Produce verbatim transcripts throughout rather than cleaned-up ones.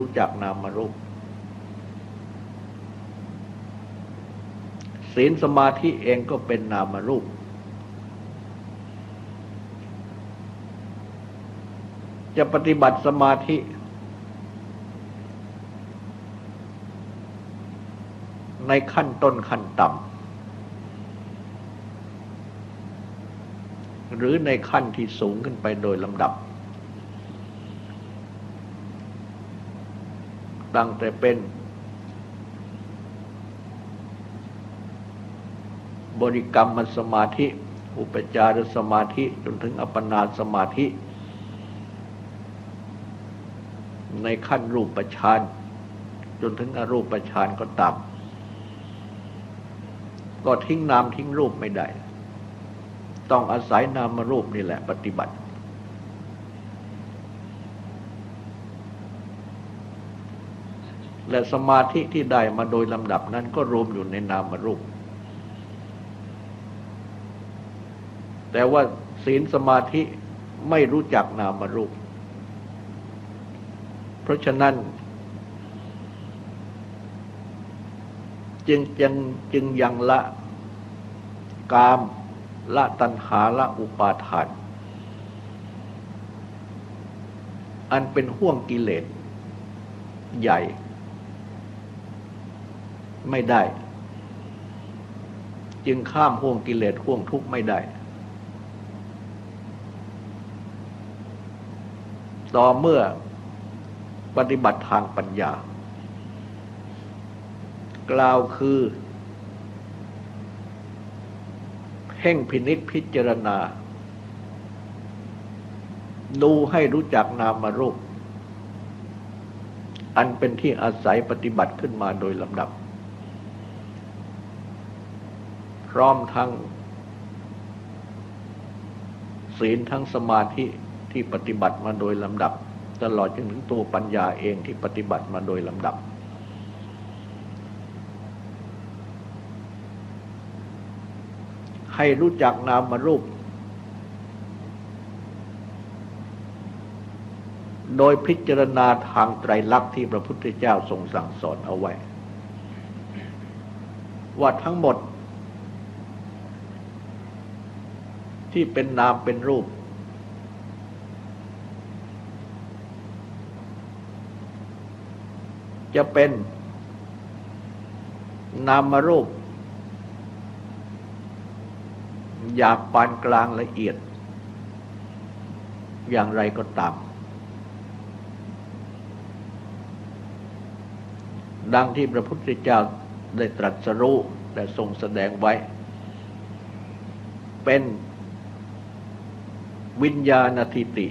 รู้จักนามรูปศีลสมาธิเองก็เป็นนามรูปจะปฏิบัติสมาธิในขั้นต้นขั้นต่ำหรือในขั้นที่สูงขึ้นไปโดยลำดับตั้งแต่เป็นบริกรรมสมาธิอุปจารสมาธิจนถึงอัปปนาสมาธิในขั้นรูปฌานจนถึงอรูปฌานก็ตามก็ทิ้งนามทิ้งรูปไม่ได้ต้องอาศัยนามรูปนี่แหละปฏิบัติและสมาธิที่ได้มาโดยลำดับนั้นก็รวมอยู่ในนามรูปแต่ว่าศีลสมาธิไม่รู้จักนามรูปเพราะฉะนั้นจึงจึงจึงยังละกามละตัณหาละอุปาทานอันเป็นห่วงกิเลสใหญ่ไม่ได้จึงข้ามห่วงกิเลสห่วงทุกข์ไม่ได้ต่อเมื่อปฏิบัติทางปัญญากล่าวคือเพ่งพินิจพิจารณาดูให้รู้จักนามรูปอันเป็นที่อาศัยปฏิบัติขึ้นมาโดยลำดับพร้อมทั้งศีลทั้งสมาธิที่ปฏิบัติมาโดยลำดับตลอดจนถึงตัวปัญญาเองที่ปฏิบัติมาโดยลำดับให้รู้จักนามรูปโดยพิจารณาทางไตรลักษณ์ที่พระพุทธเจ้าทรงสั่งสอนเอาไว้ว่าทั้งหมดที่เป็นนามเป็นรูปจะเป็นนามรูปหยาบปานกลางละเอียดอย่างไรก็ตามดังที่พระพุทธเจ้าได้ตรัสรู้และทรงแสดงไว้เป็นวิญญาณทิฏฐิ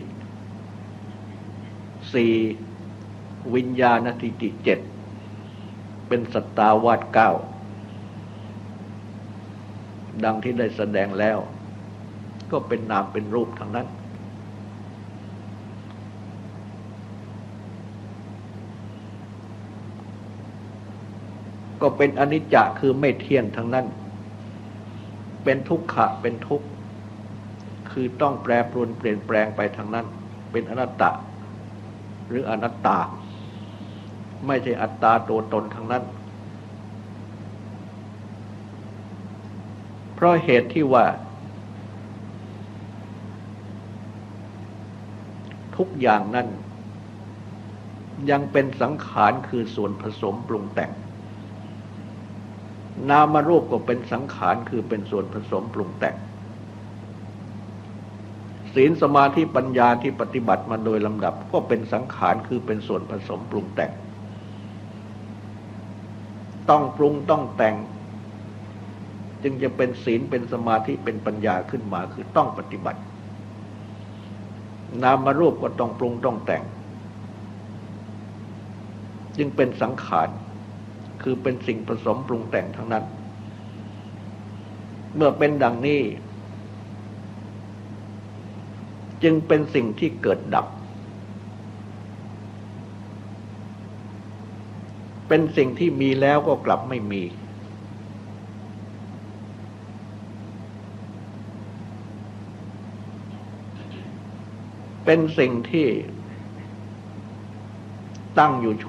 สี่วิญญาณทิฏฐิเจ็ดเป็นสัตตาวาสเก้าดังที่ได้แสดงแล้วก็เป็นนามเป็นรูปทั้งนั้นก็เป็นอนิจจ์คือไม่เที่ยงทั้งนั้นเป็นทุกขะเป็นทุกข์คือต้องแปรปรวนเปลี่ยนแปลงไปทั้งนั้นเป็นอนัตตะหรืออนัตตาไม่ใช่อัตตาตัวตนทั้งนั้นเพราะเหตุที่ว่าทุกอย่างนั้นยังเป็นสังขารคือส่วนผสมปรุงแต่งนามรูปก็เป็นสังขารคือเป็นส่วนผสมปรุงแต่งศีลสมาธิปัญญาที่ปฏิบัติมาโดยลำดับก็เป็นสังขารคือเป็นส่วนผสมปรุงแต่งต้องปรุงต้องแต่งจึงจะเป็นศีลเป็นสมาธิเป็นปัญญาขึ้นมาคือต้องปฏิบัตินามรูปก็ต้องปรุงต้องแต่งจึงเป็นสังขารคือเป็นสิ่งผสมปรุงแต่งทั้งนั้นเมื่อเป็นดังนี้จึงเป็นสิ่งที่เกิดดับเป็นสิ่งที่มีแล้วก็กลับไม่มีเป็นสิ่งที่ตั้งอยู่